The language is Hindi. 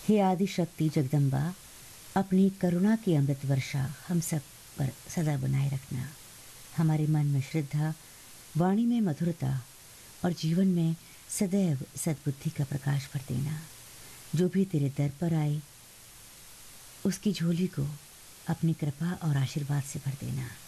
हे आदि शक्ति जगदम्बा, अपनी करुणा की अमृत वर्षा हम सब पर सदा बनाए रखना। हमारे मन में श्रद्धा, वाणी में मधुरता और जीवन में सदैव सद्बुद्धि का प्रकाश भर देना। जो भी तेरे दर पर आए, उसकी झोली को अपनी कृपा और आशीर्वाद से भर देना।